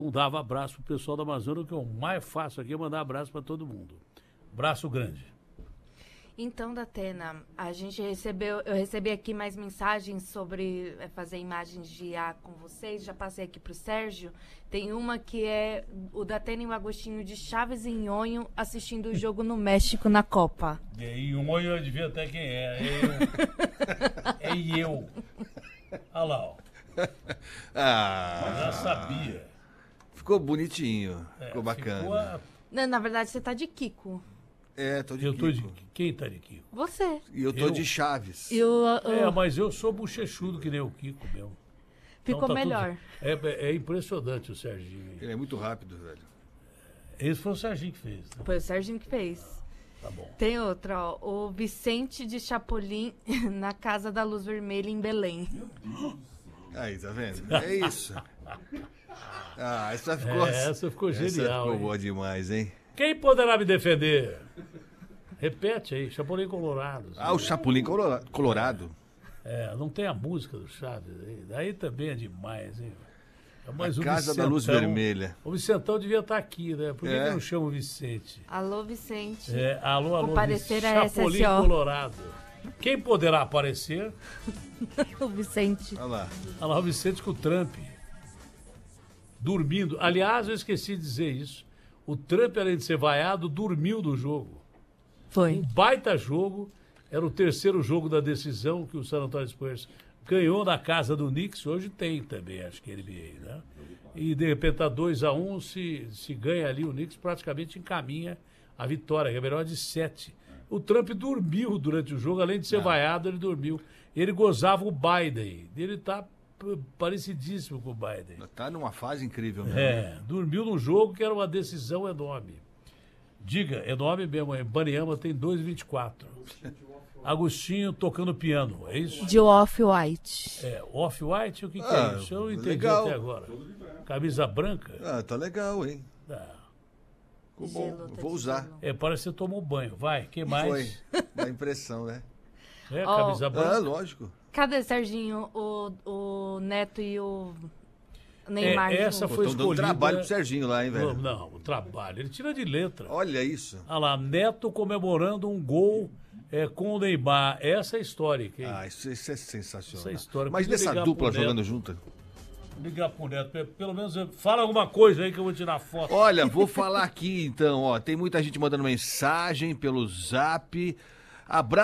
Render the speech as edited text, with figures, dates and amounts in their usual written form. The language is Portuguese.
Não dava abraço pro pessoal da Amazônia, o que eu mais faço aqui é mandar abraço para todo mundo. Braço grande. Então, Datena, eu recebi aqui mais mensagens sobre fazer imagens de IA com vocês, já passei aqui pro Sérgio. Tem uma que é o Datena e o Agostinho de Chaves em Nhonho assistindo o jogo no México na Copa. E aí, Nhonho eu devia até quem é. É eu. Olha lá, ó. Já sabia. Ficou bonitinho, ficou bacana. Não, na verdade, você tá de Kiko. Tô de Eu Kiko. tô de... Quem tá de Kiko? Você. E eu tô de Chaves. Mas eu sou bochechudo que nem o Kiko mesmo. Ficou Então tá melhor. É impressionante o Serginho. Ele é muito rápido, velho. Esse foi o Serginho que fez. Né? Foi o Serginho que fez. Tá bom. Tem outra, ó. O Vicente de Chapolin na Casa da Luz Vermelha em Belém. Aí, tá vendo? É isso. Essa ficou genial. Essa ficou boa demais, hein? Quem poderá me defender? Repete aí, Chapolin Colorado. O Chapolin Colorado. Não tem a música do Chaves aí. Daí também é demais, hein? Mas a Casa da Luz Vermelha. O Vicentão devia estar aqui, né? Por que eu não chamo o Vicente? Alô, Vicente. Alô, comparecer a Chapolin SSO. Colorado. Quem poderá aparecer? O Vicente. Olha lá. O Vicente com o Trump. Dormindo. Aliás, eu esqueci de dizer isso. O Trump, além de ser vaiado, dormiu no jogo. Foi. Um baita jogo. Era o terceiro jogo da decisão que o San Antonio Spurs ganhou na casa do Knicks. Hoje tem também, acho que NBA, né? E de repente tá 2-1, se ganha ali o Knicks, praticamente encaminha a vitória, que é melhor de 7. O Trump dormiu durante o jogo, além de ser vaiado, ele dormiu. Ele gozava o Biden. Ele tá parecidíssimo com o Biden. Tá numa fase incrível mesmo. Dormiu num jogo que era uma decisão enorme. Diga, enorme mesmo, em Baniama tem 2,24. Agostinho tocando piano, é isso? De Off-White. Off-White, o que é isso? Eu não entendi legal. até agora. Camisa branca? Tá legal, hein? Ficou bom, Gelo, vou usar. Parece que você tomou banho. Vai, quem mais? Foi, dá impressão, né? Camisa branca. Lógico. Cadê, Serginho, o Neto e o Neymar? Essa foi Estão dando escolhida... trabalho pro Serginho lá, hein, velho? Não, o trabalho. Ele tira de letra. Olha isso. Olha lá, Neto comemorando um gol com o Neymar. Essa é a história. Isso é sensacional. Essa é a história. Mas Podia nessa ligar dupla pro Neto. jogando junto. Ligar pro Neto. Pelo menos fala alguma coisa aí que eu vou tirar foto. Olha, vou falar aqui então, ó. Tem muita gente mandando mensagem pelo Zap. Abraço.